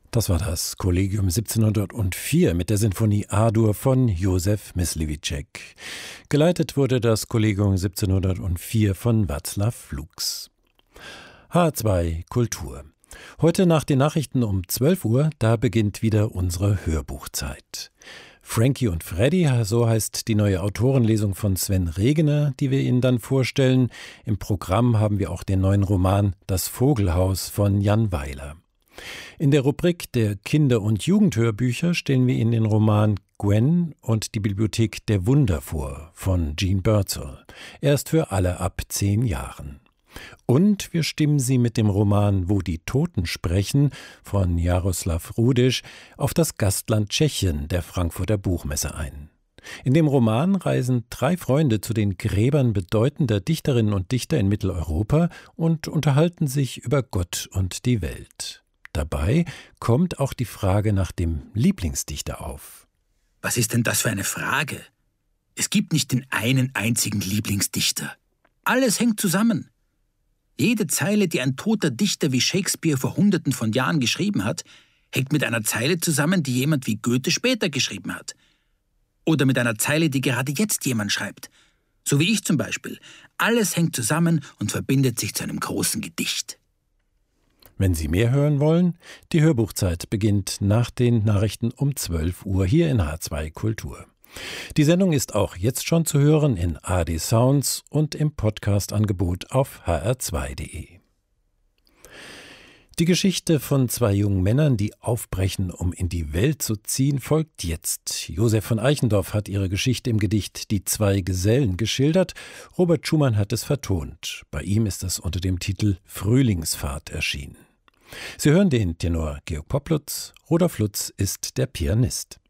Das war das Kollegium 1704 mit der Sinfonie A-Dur von Józef Myslivicek. Geleitet wurde das Kollegium 1704 von Václav Flux. H2 Kultur. Heute nach den Nachrichten um 12 Uhr, da beginnt wieder unsere Hörbuchzeit. Frankie und Freddy, so heißt die neue Autorenlesung von Sven Regener, die wir Ihnen dann vorstellen. Im Programm haben wir auch den neuen Roman Das Vogelhaus von Jan Weiler. In der Rubrik der Kinder- und Jugendhörbücher stellen wir Ihnen den Roman Gwen und die Bibliothek der Wunder vor von Jean Birdsall. Er ist für alle ab 10 Jahren. Und wir stimmen Sie mit dem Roman Wo die Toten sprechen von Jaroslav Rudisch auf das Gastland Tschechien der Frankfurter Buchmesse ein. In dem Roman reisen 3 Freunde zu den Gräbern bedeutender Dichterinnen und Dichter in Mitteleuropa und unterhalten sich über Gott und die Welt. Dabei kommt auch die Frage nach dem Lieblingsdichter auf. Was ist denn das für eine Frage? Es gibt nicht den einen einzigen Lieblingsdichter. Alles hängt zusammen. Jede Zeile, die ein toter Dichter wie Shakespeare vor Hunderten von Jahren geschrieben hat, hängt mit einer Zeile zusammen, die jemand wie Goethe später geschrieben hat. Oder mit einer Zeile, die gerade jetzt jemand schreibt. So wie ich zum Beispiel. Alles hängt zusammen und verbindet sich zu einem großen Gedicht. Wenn Sie mehr hören wollen, die Hörbuchzeit beginnt nach den Nachrichten um 12 Uhr hier in H2 Kultur. Die Sendung ist auch jetzt schon zu hören in ARD Sounds und im Podcast-Angebot auf hr2.de. Die Geschichte von 2 jungen Männern, die aufbrechen, um in die Welt zu ziehen, folgt jetzt. Josef von Eichendorff hat ihre Geschichte im Gedicht Die 2 Gesellen geschildert. Robert Schumann hat es vertont. Bei ihm ist es unter dem Titel Frühlingsfahrt erschienen. Sie hören den Tenor Georg Poplutz. Rudolf Lutz ist der Pianist.